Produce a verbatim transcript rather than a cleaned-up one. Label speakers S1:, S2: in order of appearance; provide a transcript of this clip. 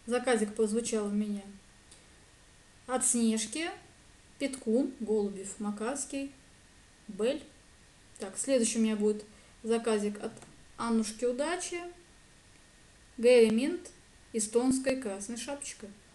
S1: Заказик прозвучал у меня от Снежки, Петкун, Голубев, Макарский, Бель. Так, следующий у меня будет заказик от Аннушки Удачи, Гэри Минт, эстонской красной шапочкой.